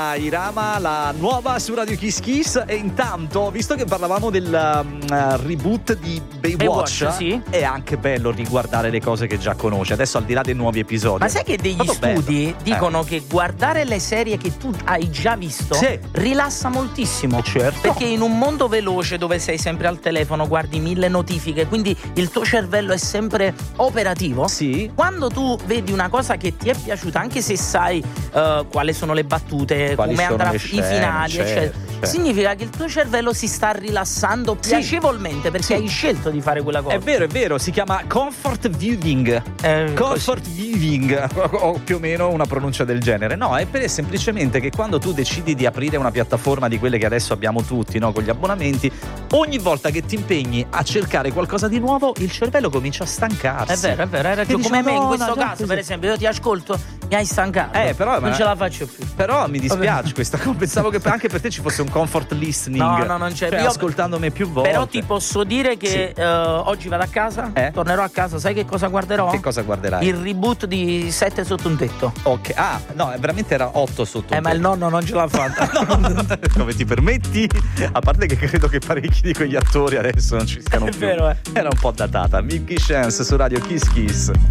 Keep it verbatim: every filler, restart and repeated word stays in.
Irama, la nuova su Radio Kiss Kiss. E intanto, visto che parlavamo del uh, reboot di Baywatch, Baywatch, sì. è anche bello riguardare le cose che già conosci. Adesso, al di là dei nuovi episodi, Ma sai che degli proprio studi bello. dicono Eh. che guardare le serie che tu hai già visto Sì. rilassa moltissimo. Eh, certo. Perché in un mondo veloce dove sei sempre al telefono, guardi mille notifiche, quindi il tuo cervello è sempre operativo. Sì. Quando tu vedi una cosa che ti è piaciuta, anche se sai uh, quali sono le battute, Quali come sono andrà le i scene, finali, certo, eccetera, certo. significa che il tuo cervello si sta rilassando Sì. piacevolmente perché Sì. hai scelto di fare quella cosa. È vero, è vero, si chiama comfort viewing. Eh, Comfort viewing, o più o meno una pronuncia del genere. No, è per semplicemente che quando tu decidi di aprire una piattaforma di quelle che adesso abbiamo tutti, no, con gli abbonamenti, ogni volta che ti impegni a cercare qualcosa di nuovo, il cervello comincia a stancarsi. È vero, è vero, hai E ragione. dici, Come me in "No, questo no, già caso, così". per esempio, io ti ascolto, mi hai stancato. Eh, però, non ma- ce la faccio più. Però mi dispiace questa cosa. Pensavo che anche per te ci fosse un comfort listening. No, no, non c'è. Cioè, Io- ascoltandomi più volte. Però ti posso dire che Sì. eh, oggi vado a casa, Eh? tornerò a casa, sai che cosa guarderò? Che cosa guarderai? Il reboot di Sette sotto un tetto. Ok. Ah, no, veramente era otto sotto. Eh, un ma il tetto. nonno non ce l'ha fatta. No, come ti permetti? A parte che credo che parecchi di quegli attori adesso non ci siano È più. vero, eh. Era un po' datata. Milky Chance su Radio Kiss Kiss.